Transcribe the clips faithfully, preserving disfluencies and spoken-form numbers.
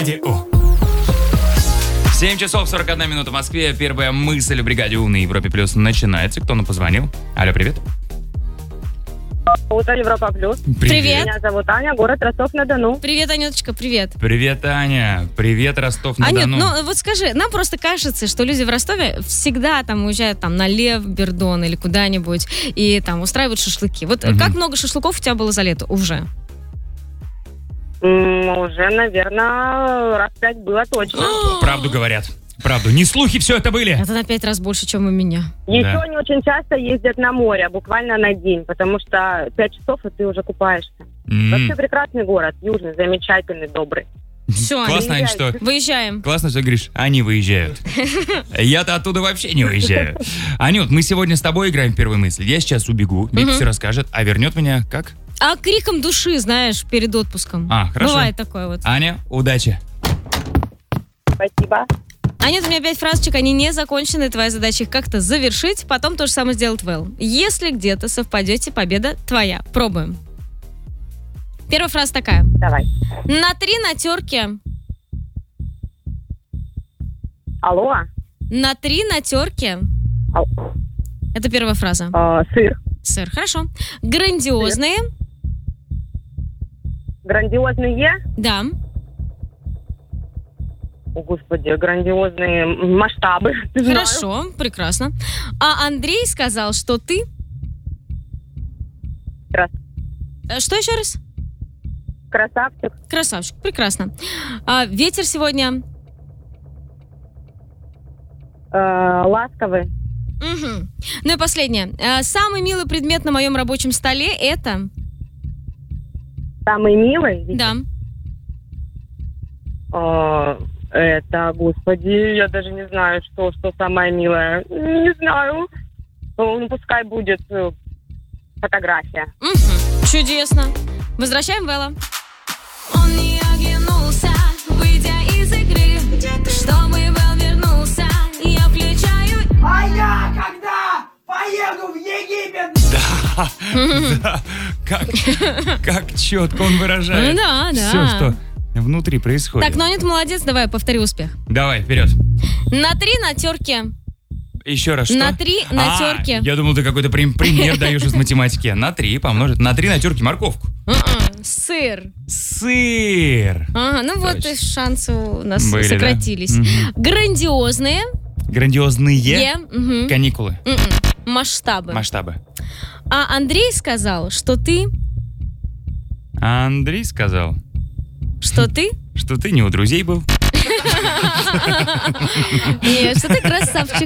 семь часов сорок одна минута в Москве. Первая мысль в бригаде «У» на Европе Плюс начинается. Кто нам позвонил? Алло, привет. Утро, Европа Плюс. Привет. Меня зовут Аня, город Ростов-на-Дону. Привет, Анюточка, привет. Привет, Аня. Привет, Ростов-на-Дону. Анют, ну вот скажи, нам просто кажется, что люди в Ростове всегда там уезжают там на Лев, Бердон или куда-нибудь и там устраивают шашлыки. Вот Мгм. как много шашлыков у тебя было за лето уже? М, Уже, наверное, раз пять было точно. Правду говорят. Правду. Не слухи все это были. Это на пять раз больше, чем у меня. Еще Да. они очень часто ездят на море, буквально на день, потому что пять часов, и ты уже купаешься. М. Вообще прекрасный город, южный, замечательный, добрый. Все, Классно, Ань, что... выезжаем. Классно, что ты говоришь, они выезжают. Я-то оттуда вообще не уезжаю. Анют, мы сегодня с тобой играем в первую мысль. Я сейчас убегу, Вика Мгм. все расскажет, а вернет меня как? А криком души, знаешь, перед отпуском. А, хорошо. Бывает такое вот. Аня, удачи. Спасибо. Анют, у меня пять фразочек, они не закончены. Твоя задача их как-то завершить, потом то же самое сделать Вэл. Если где-то совпадете, победа твоя. Пробуем. Первая фраза такая. Давай. На три на терке. Алло. На три на терке. Ал- Это первая фраза. э, сыр. Сыр, хорошо. Грандиозные. Грандиозные. Да. О, господи, грандиозные масштабы. Знаю. Хорошо, прекрасно. А Андрей сказал, что ты... Крас- Э, Что еще раз? Красавчик. Красавчик, прекрасно. А, ветер сегодня... э, ласковый. Мгм. Ну и последнее. А, самый милый предмет на моем рабочем столе это... Самый милый. Да. Э, Это, господи, я даже не знаю, что, что самое милое. Не знаю. Ну, пускай будет э, фотография. Мгм. Чудесно. Возвращаем Вэлла. Он не оглянулся, выйдя из игры. Чтобы Вэл вернулся, я включаю. А я когда поеду в Египет? Да, как, как четко он выражает. Ну да, да. Все, что внутри происходит. Так, ну Анют молодец, давай, повтори успех. Давай, вперед. На три на терке. Еще раз, что? На три на А, терке. Я думал, ты какой-то прим- пример даешь из математики. На три помножить. На три на терке морковку. М-м, Сыр. Сыр. Ага, ну вот Точно. и шансы у нас Были, да? сократились. Мгм. Грандиозные. Грандиозные Е. Мгм. каникулы. М-м. Масштабы. Масштабы. А Андрей сказал, что ты... А Андрей сказал, Что ты? что ты не у друзей был. Нет, что ты красавчик.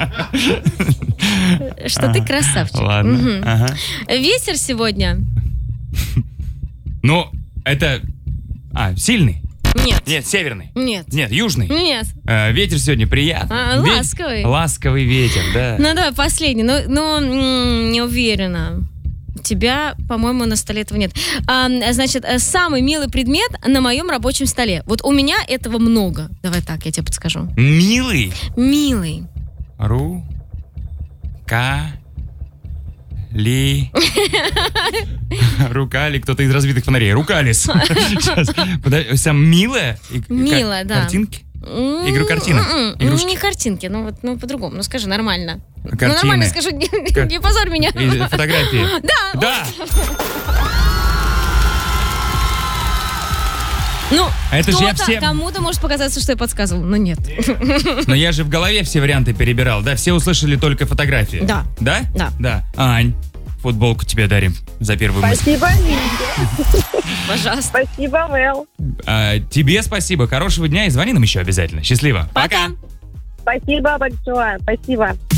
Что ты красавчик. Ладно. Мгм. Ага. Ветер сегодня... Ну, это... А, сильный? Нет. Нет, северный. Нет. Нет, южный. Нет. Э, ветер сегодня приятный. А, Ве- ласковый. Ласковый ветер, да. Ну, давай, последний. Ну, ну, м, не уверена. У тебя, по-моему, на столе этого нет. А, значит, э, самый милый предмет на моем рабочем столе. Вот у меня этого много. Давай так, я тебе подскажу. Милый. Милый. Ру. Ка. Ли. Рука ли, кто-то из разбитых фонарей. Рукалис. Сейчас. Подожди, сам милая? И- ка- Милая, да. Картинки? М, Игру картинок? м-м, Игрушки? Ну, не картинки, ну вот, ну по-другому. Ну скажи нормально. Ну Картины. нормально скажи, не, Ка- не позорь меня. И фотографии. Да. Да. Ну, А это же я кто-то, все... кому-то может показаться, что я подсказывал, но нет. Но я же в голове все варианты перебирал, да? Все услышали только фотографии. Да. Да? Да. Да. Ань, футболку тебе дарим за первую мысль. Спасибо, Лидия. Пожалуйста. Спасибо, Вэл. А, тебе спасибо, хорошего дня и звони нам еще обязательно. Счастливо. Пока. Спасибо большое. Спасибо.